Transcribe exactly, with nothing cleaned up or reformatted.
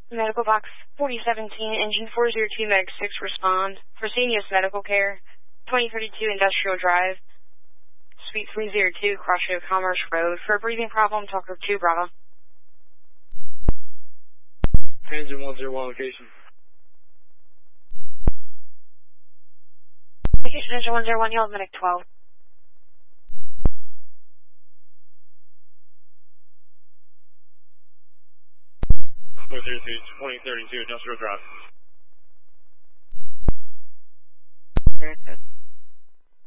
Medical Box forty seventeen, Engine four zero two, Medic six, respond. Fresenius Medical Care, twenty thirty-two Industrial Drive, Suite three oh two, Crossroad Commerce Road. For a breathing problem, Talker two, Bravo. Engine one zero one, location. Location Engine one zero one, Yellow Medic twelve. four zero two, twenty thirty-two Industrial Drive. Very good.